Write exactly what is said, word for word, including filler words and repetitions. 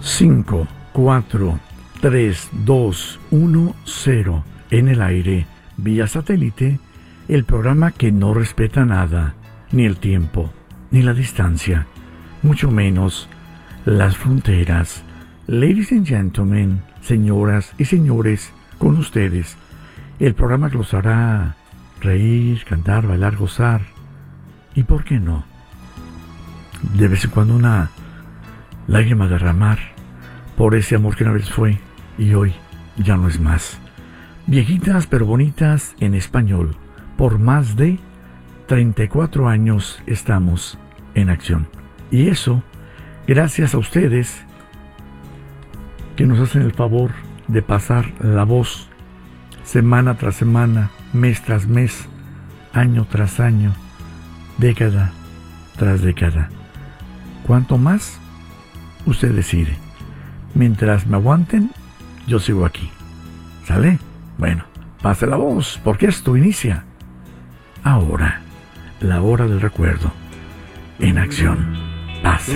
cinco, cuatro, tres, dos, uno, cero. En el aire, vía satélite, el programa que no respeta nada, ni el tiempo, ni la distancia, mucho menos las fronteras. Ladies and gentlemen, señoras y señores, con ustedes, el programa que los hará reír, cantar, bailar, gozar, y por qué no, de vez en cuando una lágrima derramar por ese amor que una vez fue y hoy ya no es más. Viejitas pero bonitas en español. Por más de treinta y cuatro años estamos en acción. Y eso, gracias a ustedes que nos hacen el favor de pasar la voz semana tras semana, mes tras mes, año tras año, década tras década. ¿Cuánto más? Usted decide. Mientras me aguanten, yo sigo aquí. ¿Sale? Bueno, pase la voz, porque esto inicia ahora, la hora del recuerdo, en acción. Pase.